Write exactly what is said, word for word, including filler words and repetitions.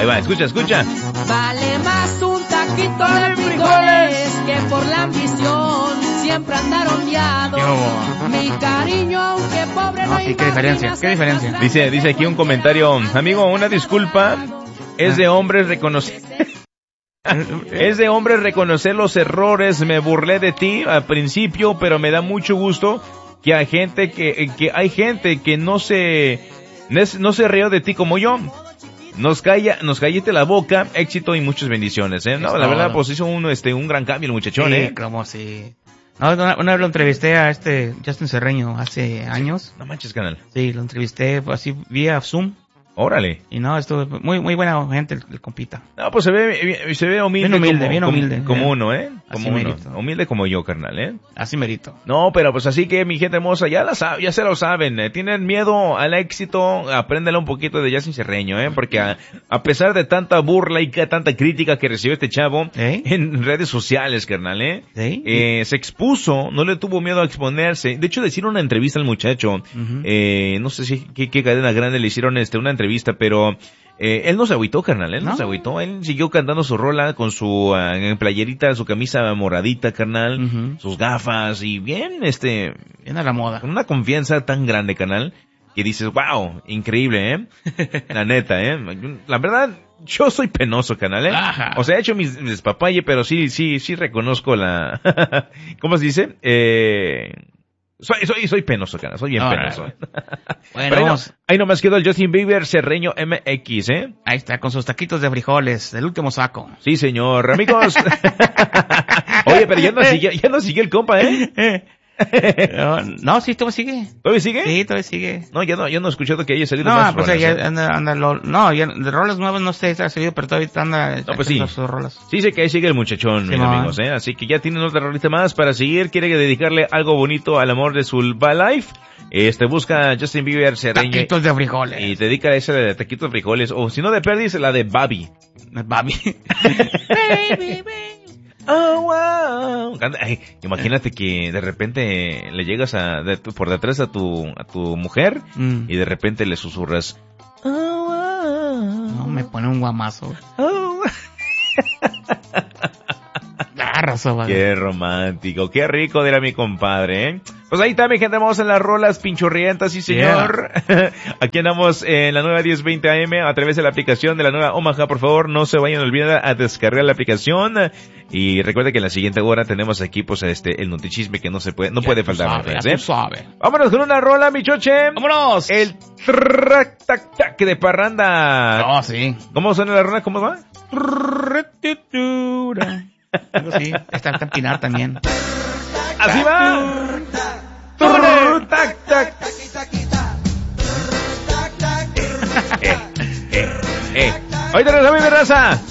Ahí va, escucha, escucha. Vale más un taquito de frijoles que por la ambición siempre andar ondeado. Mi cariño, aunque pobre, no, no sí, qué diferencia, qué diferencia. Dice, dice aquí un comentario, amigo, una disculpa, es de hombres reconocer, es de hombres reconocer los errores, me burlé de ti al principio, pero me da mucho gusto que hay gente que, que hay gente que no se, no se rió de ti como yo. Nos calla, nos callaste la boca, éxito y muchas bendiciones, eh. No, la verdad, pues hizo un, este, un gran cambio el muchachón, sí, eh. como si... No, una, una vez lo entrevisté a este Justin Cerreño hace años. No manches, canal. Sí, lo entrevisté así vía Zoom. Órale. Y no, estuvo muy muy buena gente el, el compita. No, pues se ve se ve humilde, bien humilde, como, bien humilde, como, como eh. uno, ¿eh? Como así uno. merito. Humilde como yo, carnal, ¿eh? Así merito. No, pero pues así que mi gente hermosa, ya la sabe, ya se lo saben, ¿eh? Tienen miedo al éxito, apréndele un poquito de Justin Cerreño, ¿eh? Porque a, a pesar de tanta burla y que tanta crítica que recibió este chavo ¿Eh? en redes sociales, carnal, ¿eh? ¿Sí? Eh, se expuso, no le tuvo miedo a exponerse. De hecho, le hicieron una entrevista al muchacho, uh-huh. eh, no sé si qué, qué cadena grande le hicieron este una entrevista, pero Eh, él no se agüitó, carnal, él no, no se agüitó, él siguió cantando su rola con su uh, playerita, su camisa moradita, carnal, uh-huh. sus gafas y bien, este... Bien a la moda. Con una confianza tan grande, carnal, que dices, wow, increíble, ¿eh? La neta, ¿eh? La verdad, yo soy penoso, carnal, ¿eh? Ajá. O sea, he hecho mis, mis despapalle, pero sí, sí, sí reconozco la... ¿Cómo se dice? Eh... Soy, soy, soy penoso, cara, soy bien Ahora, penoso. Bueno, ahí, no, vamos. ahí nomás quedó el Justin Bieber Cerreño M X, ¿eh? Ahí está, con sus taquitos de frijoles, del último saco. Sí, señor. Amigos. Oye, pero ya no siguió, ya no siguió el compa, ¿eh? no, no, sí, todavía sigue. ¿Todavía sigue? Sí, todavía sigue. No, ya no, yo no he escuchado que haya salido no, más pues rolas, ya ¿eh? anda, anda, lo, no, ya, de rolas nuevas no sé si ha salido, pero todavía anda no, pues sí. sus rolas. Sí, sé que ahí sigue el muchachón, sí, mis no. amigos, ¿eh? Así que ya tienen otra rolita más para seguir. Quiere dedicarle algo bonito al amor de su life. Este, busca Justin Bieber Cerreño. Taquitos de frijoles. Y te dedica a esa de taquitos de frijoles. O si no de perdis, la de Babi. Babi. Baby, baby. Oh, wow. Ay, imagínate que de repente le llegas a, de, por detrás a tu, a tu mujer mm. y de repente le susurras. Oh, wow. No, me pone un guamazo. Oh. Arraso, vale. Qué romántico, qué rico dirá mi compadre, ¿eh? Pues ahí está, mi gente, vamos en las rolas pinchurrientas, sí señor. Yeah. Aquí andamos en la nueva diez veinte A M a través de la aplicación de la nueva Omaha, por favor, no se vayan a olvidar a descargar la aplicación. Y recuerda que en la siguiente hora tenemos aquí, pues, este, el notichisme que no se puede, no ya puede faltar. Sabe, más, ¿eh? ¿eh? Sabe. Vámonos con una rola, mi choche. ¡Vámonos! El trac tac tac de parranda. Oh, sí. ¿Cómo suena la rola? ¿Cómo va? Sí, está en Pinar también. Así va. Tac, tac. Eh, eh, eh. Ahorita nos vemos, mi raza.